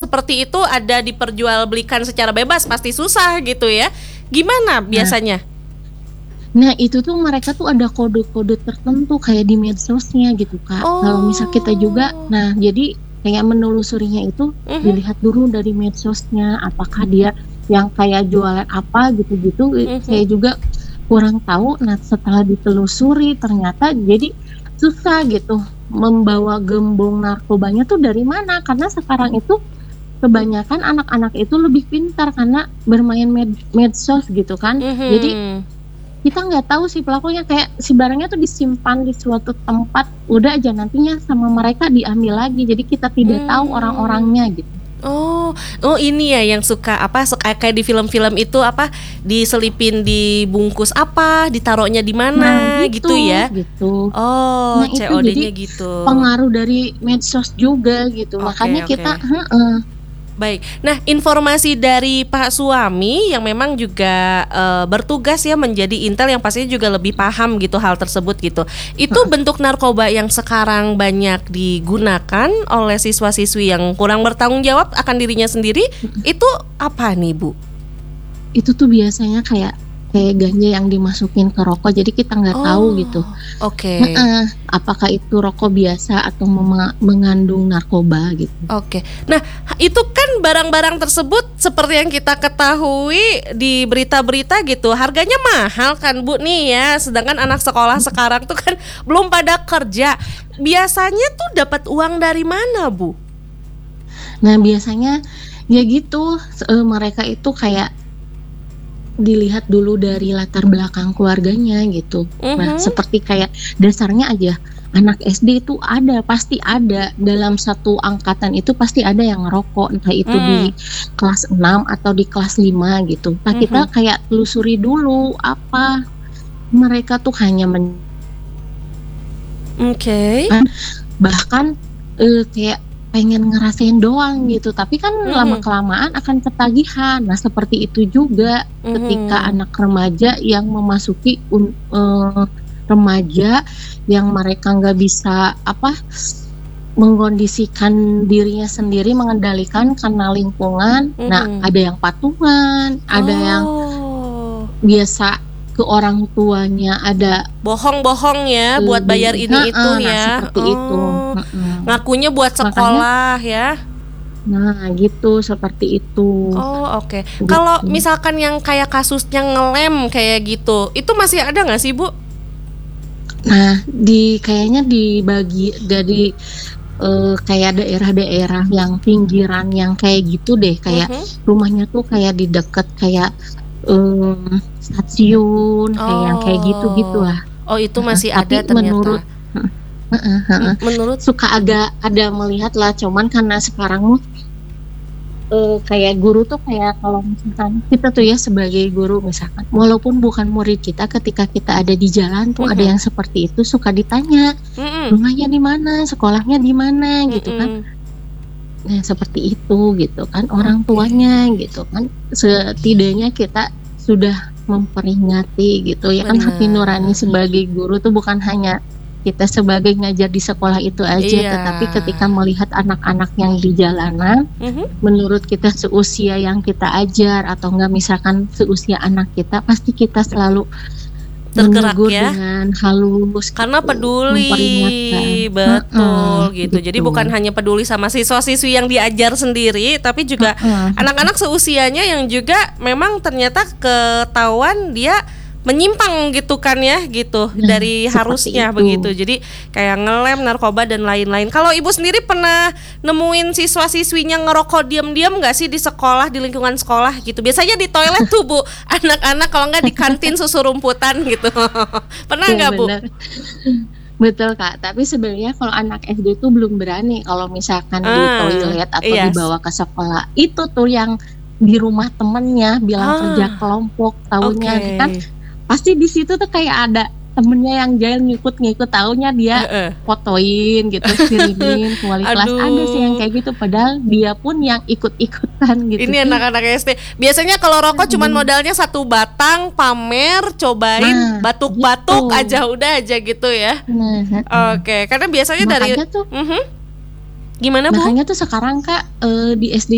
seperti itu ada diperjualbelikan secara bebas pasti susah gitu ya. Gimana biasanya? Nah itu tuh mereka tuh ada kode-kode tertentu kayak di medsosnya gitu Kak. Kalau misal kita juga, nah jadi kayak menelusurinya itu dilihat dulu dari medsosnya, apakah dia yang kayak jualan apa gitu-gitu. Saya juga kurang tahu. Nah setelah ditelusuri ternyata jadi susah gitu membawa gembong narkobanya tuh dari mana, karena sekarang itu kebanyakan anak-anak itu lebih pintar karena bermain medsos gitu kan. Jadi kita nggak tahu si pelakunya, kayak si barangnya tuh disimpan di suatu tempat, udah aja nantinya sama mereka diambil lagi, jadi kita tidak tahu orang-orangnya gitu. Oh ini ya yang suka kayak di film-film itu diselipin di bungkus ditaruhnya di mana gitu ya. Gitu. Oh, nah, COD-nya jadi gitu. Pengaruh dari medsos juga gitu. Makanya kita Baik, nah informasi dari Pak suami yang memang juga bertugas ya menjadi intel yang pastinya juga lebih paham gitu hal tersebut gitu. Itu bentuk narkoba yang sekarang banyak digunakan oleh siswa-siswi yang kurang bertanggung jawab akan dirinya sendiri, itu apa nih Bu? Itu tuh biasanya kayak ganja yang dimasukin ke rokok, jadi kita nggak tahu gitu. Oke. Apakah itu rokok biasa atau mengandung narkoba gitu. Oke. Nah, itu kan barang-barang tersebut seperti yang kita ketahui di berita-berita gitu, harganya mahal kan Bu nih ya. Sedangkan anak sekolah sekarang tuh kan belum pada kerja. Biasanya tuh dapat uang dari mana Bu? Nah, biasanya ya gitu, mereka itu kayak dilihat dulu dari latar belakang keluarganya gitu. Nah seperti kayak dasarnya aja anak SD itu pasti ada dalam satu angkatan itu pasti ada yang ngerokok, entah itu di kelas 6 atau di kelas 5 gitu. Nah kita kayak telusuri dulu apa mereka tuh hanya bahkan kayak pengen ngerasain doang gitu, tapi kan lama-kelamaan akan ketagihan. Nah seperti itu juga ketika anak remaja yang memasuki remaja yang mereka nggak bisa mengkondisikan dirinya sendiri, mengendalikan karena lingkungan. Nah ada yang patungan, ada yang biasa ke orang tuanya, ada bohong-bohong ya buat bayar ini itu ya. Seperti itu. Ngakunya buat sekolah ya. Nah gitu, seperti itu. Oke. Kalau misalkan yang kayak kasusnya ngelem kayak gitu, itu masih ada nggak sih Bu? Nah kayaknya dibagi dari kayak daerah-daerah yang pinggiran yang kayak gitu deh, kayak rumahnya tuh kayak di deket kayak stasiun, kayak gitu lah. Itu masih ada ternyata. Menurut suka agak ada melihat lah, cuman karena sekarang kayak guru tuh kayak kalau misalkan kita tuh ya sebagai guru misalkan, walaupun bukan murid kita, ketika kita ada di jalan tuh ada yang seperti itu suka ditanya rumahnya di mana, sekolahnya di mana gitu kan. Nah seperti itu gitu kan orang tuanya gitu kan, setidaknya kita sudah memperingati gitu ya kan. Hati nurani sebagai guru tuh bukan hanya kita sebagai ngajar di sekolah itu aja, tetapi ketika melihat anak-anak yang di jalanan, menurut kita seusia yang kita ajar atau enggak misalkan seusia anak kita, pasti kita selalu tergerak ya dengan halus karena peduli betul gitu. Jadi bukan hanya peduli sama siswa-siswi yang diajar sendiri, tapi juga anak-anak seusianya yang juga memang ternyata ketahuan dia menyimpang gitu kan ya gitu dari harusnya itu. Begitu. Jadi kayak ngelem, narkoba dan lain-lain. Kalau Ibu sendiri pernah nemuin siswa-siswinya ngerokok diam-diam nggak sih di sekolah, di lingkungan sekolah gitu? Biasanya di toilet tuh Bu, anak-anak, kalau nggak di kantin susu rumputan gitu. Pernah nggak Bu? Betul Kak, tapi sebenarnya kalau anak SD tuh belum berani kalau misalkan di toilet atau dibawa ke sekolah. Itu tuh yang di rumah temennya bilang kerja kelompok, tahunya kan pasti di situ tuh kayak ada temennya yang jahil ngikut tahunya dia fotoin gitu, kirimin ke wali kelas. Ada sih yang kayak gitu, padahal dia pun yang ikut-ikutan gitu. Ini anak-anak SD. Biasanya kalau rokok cuman modalnya 1 batang, pamer, cobain batuk-batuk gitu aja, udah aja gitu ya. Oke, karena biasanya makanya dari tuh, gimana Bu? Makanya tuh sekarang Kak di SD